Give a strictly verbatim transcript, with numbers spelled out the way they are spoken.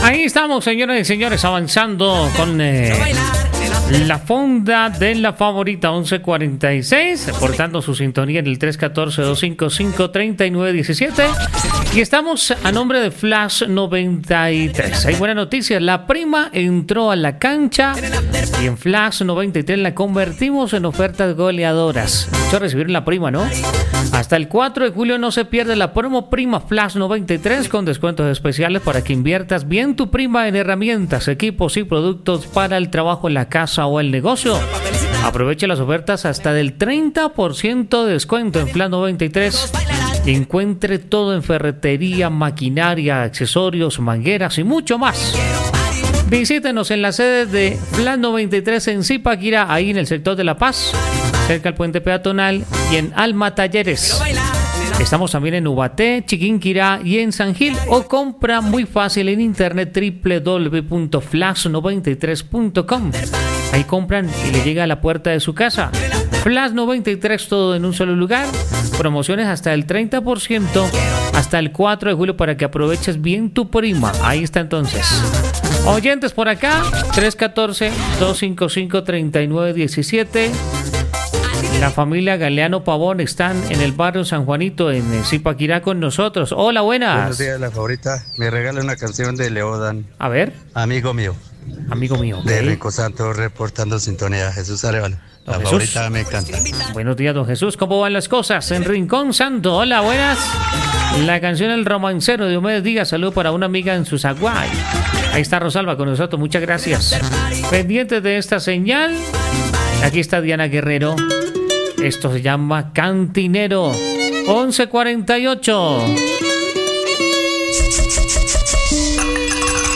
Ahí estamos, señoras y señores, avanzando con eh, la fonda de la favorita once cuarenta y seis, reportando su sintonía en el tres uno cuatro, dos cinco cinco, tres nueve uno siete. Y estamos a nombre de Flash noventa y tres. Hay buena noticia, la prima entró a la cancha y en Flash noventa y tres la convertimos en ofertas goleadoras. Mucho recibir la prima, ¿no? Hasta el cuatro de julio no se pierde la promo Prima Flash noventa y tres con descuentos especiales para que inviertas bien tu prima en herramientas, equipos y productos para el trabajo en la casa o el negocio. Aproveche las ofertas hasta del treinta por ciento de descuento en Flash noventa y tres. Encuentre todo en ferretería, maquinaria, accesorios, mangueras y mucho más. Visítenos en la sede de Flash noventa y tres en Zipaquirá, ahí en el sector de La Paz, cerca al puente peatonal, y en Alma Talleres. Estamos también en Ubaté, Chiquinquirá y en San Gil, o compra muy fácil en internet doble u doble u doble u punto flash noventa y tres punto com. Ahí compran y le llega a la puerta de su casa. Flash noventa y tres, todo en un solo lugar. Promociones hasta el treinta por ciento hasta el cuatro de julio para que aproveches bien tu prima. Ahí está entonces. Oyentes por acá, tres uno cuatro, dos cinco cinco, tres nueve uno siete. La familia Galeano Pavón están en el barrio San Juanito, en Zipaquirá, con nosotros. Hola, buenas. Buenos días, la favorita. Me regala una canción de Leodan. A ver. Amigo mío. Amigo mío. De ¿okay? Rico Santos, reportando sintonía. Jesús Arevalo. La Jesús. favorita me encanta. Buenos días, don Jesús. ¿Cómo van las cosas? En Rincón Santo. Hola, buenas. La canción El Romancero de Diomedes Díaz. Saludo para una amiga en Susaguay. Ahí está Rosalba con nosotros. Muchas gracias. Pendientes de esta señal. Aquí está Diana Guerrero. Esto se llama Cantinero. once cuarenta y ocho.